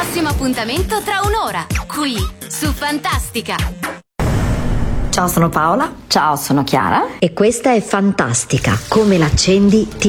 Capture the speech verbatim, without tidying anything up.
prossimo appuntamento tra un'ora, qui su Fantastica. Ciao, sono Paola. Ciao, sono Chiara. E questa è Fantastica. Come l'accendi ti